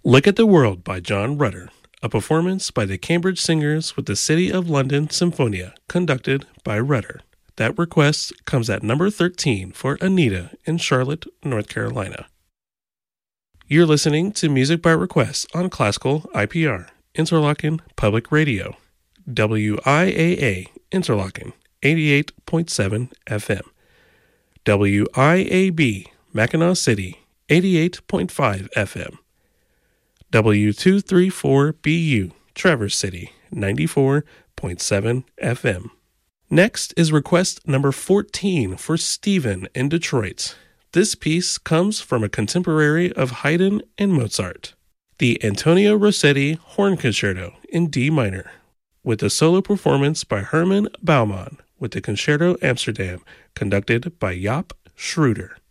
Look at the World by John Rutter, a performance by the Cambridge Singers with the City of London Symphonia, conducted by Rutter. That request comes at number 13 for Anita in Charlotte, North Carolina. You're listening to Music by Request on Classical IPR, Interlochen Public Radio, WIAA Interlochen, 88.7 FM, WIAB Mackinac City, 88.5 FM, W234BU Traverse City, 94.7 FM. Next is request number 14 for Stephen in Detroit. This piece comes from a contemporary of Haydn and Mozart, the Antonio Rossetti Horn Concerto in D minor, with a solo performance by Herman Baumann with the Concerto Amsterdam, conducted by Jaap Schroeder.